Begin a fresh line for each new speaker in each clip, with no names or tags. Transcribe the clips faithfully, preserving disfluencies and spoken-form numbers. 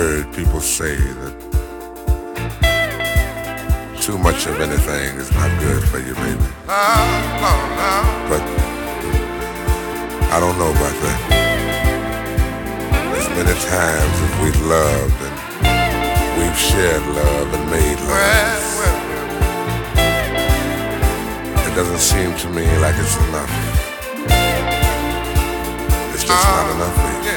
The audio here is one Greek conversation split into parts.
heard people say that too much of anything is not good for you, baby. But I don't know about that. As many times as we've loved and we've shared love and made love, it doesn't seem to me like it's enough. It's just not enough, baby.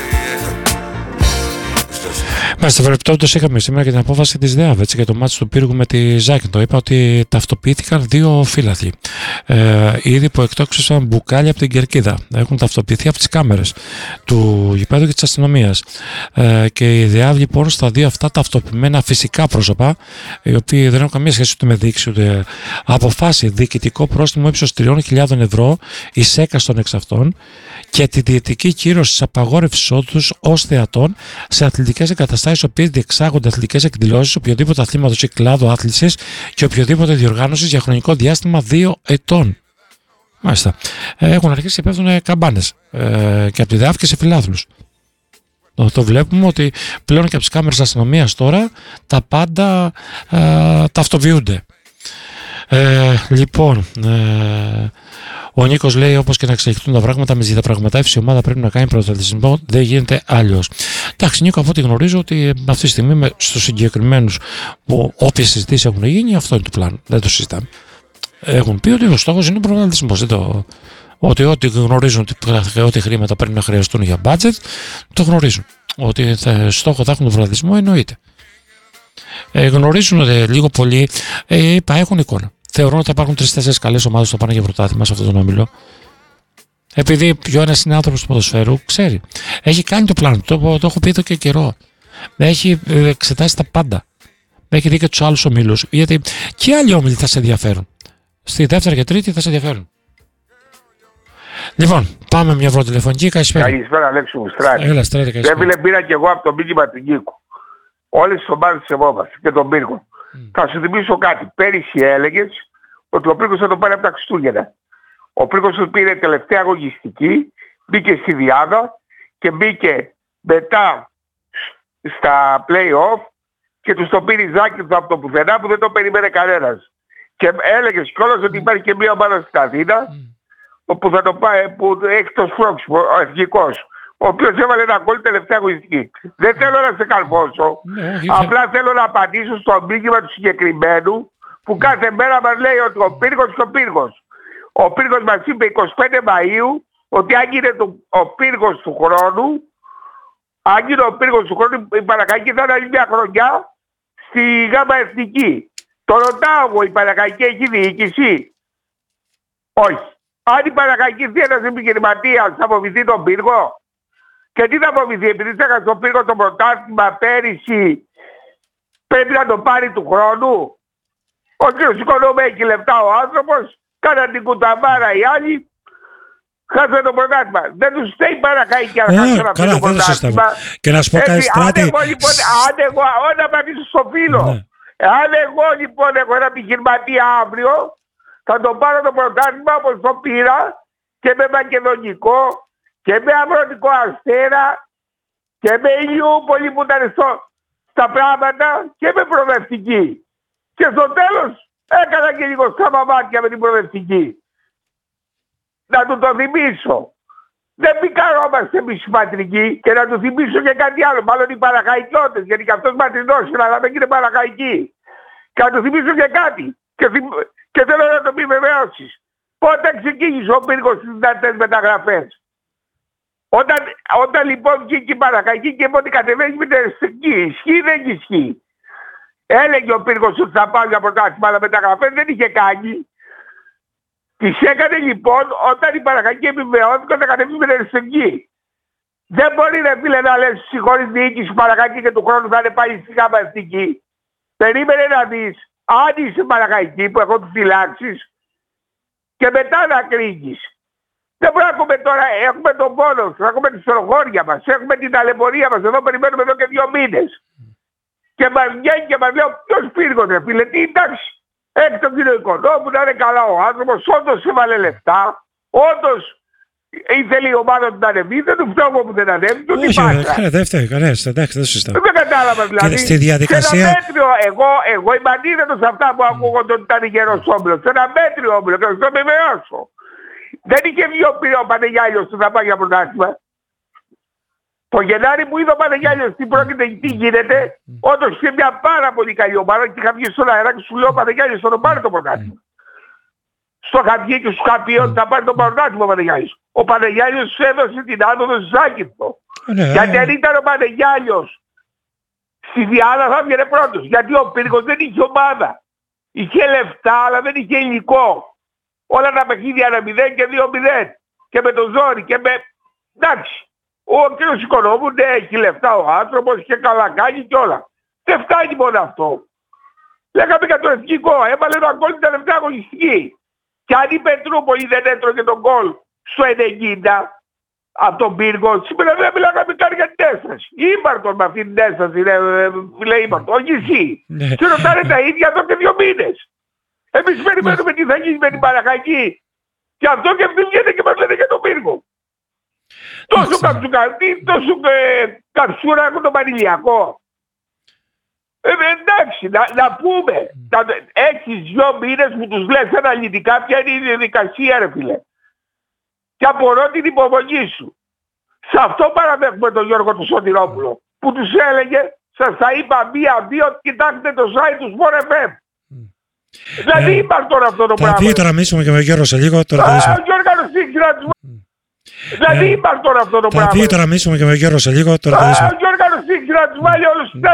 Μάλιστα, παρεπτόντως είχαμε σήμερα και την απόφαση της ΔΕΑΒ έτσι, για το μάτι του Πύργου με τη Ζάκυνθο. Είπα ότι ταυτοποιήθηκαν δύο φύλαθλοι. Ε, ήδη που εκτόξευσαν μπουκάλια από την κερκίδα. Έχουν ταυτοποιηθεί από τις κάμερες του γηπέδου και της αστυνομίας. Ε, και η ΔΕΑΒ λοιπόν στα δύο αυτά ταυτοποιημένα φυσικά πρόσωπα, οι οποίοι δεν έχουν καμία σχέση ούτε με δίκηση ούτε αποφάσει διοικητικό πρόστιμο ύψος τριών χιλιάδων ευρώ εισέκαστον εξ αυτών και τη διαιτική κύρωση της απαγόρευσης εισόδου ως θεατών σε αθλητικές εγκαταστάσεις στις οποίες διεξάγονται αθλητικές εκδηλώσεις οποιοδήποτε αθλήματος ή κλάδο άθλησης και οποιοδήποτε διοργάνωσης για χρονικό διάστημα δύο ετών. Μάλιστα. Έχουν αρχίσει και πέφτουν καμπάνες ε, και από τη ΔΕΑΒ και σε φιλάθλους. Το, το βλέπουμε ότι πλέον και από τις κάμερες της αστυνομίας τώρα τα πάντα ε, ταυτοποιούνται. Ε, λοιπόν, ε, ο Νίκος λέει: όπως και να εξελιχθούν τα πράγματα, με διαπραγματεύσεις η ομάδα πρέπει να κάνει πρωταθλητισμό, δεν γίνεται αλλιώς. Εντάξει, Νίκο, από ό,τι γνωρίζω, ότι αυτή τη στιγμή στους συγκεκριμένους που όποιες συζητήσεις έχουν γίνει, αυτό είναι το πλάνο. Δεν το συζητάμε. Έχουν πει ότι ο στόχος είναι ο πρωταθλητισμός. Το... Ότι ό,τι γνωρίζουν ότι ό,τι χρήματα πρέπει να χρειαστούν για budget, το γνωρίζουν. Ότι θα, στόχο θα έχουν τον πρωταθλητισμό, εννοείται. Ε, γνωρίζουν ότι λίγο πολύ, ε, είπα, έχουν εικόνα. Θεωρώ ότι θα υπάρχουν τρεις-τέσσερις καλές ομάδες που θα πάνε για πρωτάθλημα σε αυτόν τον όμιλο. Επειδή πιο ένας είναι άνθρωπος του ποδοσφαίρου, ξέρει. Έχει κάνει το πλάνο, το, το έχω πει εδώ και καιρό. Έχει εξετάσει τα πάντα. Έχει δει και τους άλλους ομίλους. Γιατί και άλλοι όμιλοι θα σε ενδιαφέρουν. Στη δεύτερη και τρίτη θα σε ενδιαφέρουν. Λοιπόν, πάμε μια πρώτη τηλεφωνική. Καλησπέρα.
Καλησπέρα, Αλέξη μου, Στράτη.
Έλα, Στράτη, καλησπέρα.
Δεν πήρα και εγώ από το μήνυμα του Νίκου. Όλες τις ομάδες της σεβόμαστε και τον Πύργο. Mm. Θα σου θυμίσω κάτι. Πέρυσι έλεγες ότι ο Πύργος θα τον πάρει από τα Χριστούγεννα. Ο Πύργος του πήρε τελευταία αγωνιστική, μπήκε στη Διάδα και μπήκε μετά στα play-off και τους το πήρε η Ζάκυνθο από το πουθενά που δεν το περίμενε κανένας. Και έλεγες κιόλας ότι υπάρχει και μια ομάδα στην Αθήνα mm. που θα το πάει, που έχει το σπρώξιμο, ο εθνικός, ο οποίος έβαλε ένα γκολ τελευταία αγωνιστική. Δεν θέλω να σε καλφώσω. Ναι, απλά θέλω να απαντήσω στο μήνυμα του συγκεκριμένου που κάθε μέρα μας λέει ότι ο Πύργος και ο Πύργος. Ο Πύργος μας είπε εικοστή πέμπτη Μαΐου ότι αν είναι το, ο Πύργος του χρόνου, αν είναι ο Πύργος του χρόνου, η Παναχαϊκή θα είναι άλλη μια χρονιά στη ΓΑΜΑ Εθνική. Το ρωτάω εγώ, η Παναχαϊκή έχει διοίκηση? Όχι. Αν η Παναχαϊκή δει ένας επιχειρηματίας θα αποβηθεί τον Πύργο? Και τι θα αποβηθεί, επειδή θα στον Πύργο το πρωτάθλημα πέρυσι, πρέπει να το πάρει του χρόνου? Ο κ. Οικονόμου έχει λεφτά ο άνθρωπος, κάναν την κουταμάρα οι άλλοι, χάσαν το πρωτάθλημα. Δεν τους στέει Παναχαϊκή να χάσουν αυτό το πρωτάθλημα.
Και να σου πω κάτι, Στράτη.
Αν εγώ λοιπόν, αν εγώ, να πατήσω στο φύλλο. Αν εγώ λοιπόν έχω ένα επιχειρηματία αύριο, θα το πάρω το πρωτάθλημα όπως το πήρα και με μακεδονικό και με αγροτικό Αστέρα και με Ηλιούπολη που ήταν στο, στα πράγματα και με προοδευτική. Και στο τέλος έκανα και λίγο στα μαμάτια με την προοδευτική. Να του το θυμίσω. Δεν πικαρόμαστε εμείς πατρικοί και να του θυμίσω και κάτι άλλο. Μάλλον οι Παναχαϊκιώτες, γιατί και αυτός ματρινός είναι, αλλά δεν είναι Παναχαϊκοί. Και να του θυμίσω και κάτι. Και, θυμ... και θέλω να το πει βεβαίωσεις. Πότε ξεκίνησε ο Πύργος στις δυνατές μεταγραφές? Όταν, όταν λοιπόν βγήκε η Παναχαϊκή και είπε ότι κατεβαίνει με την εθνική. Ισχύει, δεν ισχύει? Έλεγε ο Πύργος ότι θα πάει για πρωτάθλημα, αλλά μεταγραφές δεν είχε κάνει. Τις έκανε λοιπόν όταν η Παναχαϊκή επιβεβαιώθηκε ότι θα κατεβεί με την εθνική. Δεν μπορεί ρε φίλε να λες συγχωρείς διοίκηση Παναχαϊκή και του χρόνου θα είναι πάλι στη ΓΑΜΑ Εθνική. Περίμενε να δεις αν είσαι Παναχαϊκή που έχω τους φυλάξεις και μετά να κρίνεις. Δεν μπορούμε να έχουμε τώρα, έχουμε τον πόνο, έχουμε τη στρογόρια μας, έχουμε την ταλαιπωρία μας, εδώ περιμένουμε εδώ και δύο μήνες. Και μας βγαίνει και μας λέει ποιος Πύργος ρε φίλε, τι εντάξει. Έχει τον κύριο Οικονόμου, να είναι καλά ο άνθρωπος, όντως έβαλε λεφτά, όντως ήθελε η ομάδα του να ανεβεί, δεν του φταίω που δεν ανέβει, του τι
Όχι, δεν φταίει κανένας, εντάξει, δεν συζητάω.
Δεν κατάλαβα δηλαδή.
Στη διαδικασία...
Σε ένα μέτριο, εγώ, εγώ είμαι αντίθετος σε αυτά που ακούγονται ότι ήταν γερός όμιλος. Σε ένα μέτριο όμιλο, και θα το επιβεβαιώσω. Δεν είχε βγει ο, ο Πανεγιάλιος του να πάει για πρωτάθλημα. Το Γενάρη που είδε ο Πανεγιάλιος τι πρόκειται, τι γίνεται, όντως είχε μια πάρα πολύ καλή ομάδα και είχα βγει στον αέρα και σου λέω ο Πανεγιάλιος θα το πάρει το πρωτάθλημα. Στο είχα βγει και σου είχα πει ότι θα πάρει το πρωτάθλημα ο Πανεγιάλιος. Ο Πανεγιάλιος σου έδωσε την άνοδο στη Ζάκυνθο.
Ναι,
γιατί αν ήταν ο Πανεγιάλιος στη Διάδα θα βγαινε πρώτος. Γιατί ο Πύργος δεν είχε ομάδα. Είχε λεφτά αλλά δεν είχε υλικό. Όλα τα παιχνίδια ένα μηδέν και δύο μηδέν. Και με το ζόρι και με... Εντάξει. Ο κ. Οικονόμου ναι, έχει λεφτά ο άνθρωπος και καλά κάνει και όλα. Δεν φτάνει μόνο αυτό. Λέγαμε για το εθνικό. Έβαλε ένα γκολ την τελευταία αγωνιστική. Και αν η Πετρούπολη δεν έτρωγε τον γκολ στο ενενήντα από τον Πύργο, σήμερα δεν μιλάγαμε καν για την έσταση. Ήμαρτον με αυτή την έσταση, λέει Ήμαρτον, όχι εσύ. Και ρωτάνε τα ίδια εδώ και δύο μήνες. Εμείς περιμένουμε τι θα γίνει με την Παναχαϊκή. Και αυτό και δεν βγαίνει και μας λένε για τον Πύργο. Τόσο καψουκαρτή, τόσο καψούρα έχουν τον Πανηλιακό. Ε, εντάξει, να, να πούμε, να, έχεις δυο μήνες που τους λες αναλυτικά ποια είναι η διαδικασία ρε φίλε. Και απορώ την υπομονή σου. Σε αυτό παραδέχουμε τον Γιώργο του Σωτηρόπουλο, που τους έλεγε, σας τα είπα μία-δύο, κοιτάξτε το site του Sport εφ εμ. Mm. Δηλαδή ε, υπάρχει τώρα αυτό το πράγμα.
Θα δει τώρα μίσουμε και με Γιώργο σε λίγο. Τώρα
Α, ο Γιώργος σήξει να τους... Δηλαδή υπάρχει τώρα αυτό το πράγμα.
Θα δει τώρα μίσουμε και με Γιώργο σε λίγο. Τώρα
Α, ο Γιώργος σήξει να τους βάλει όλους τους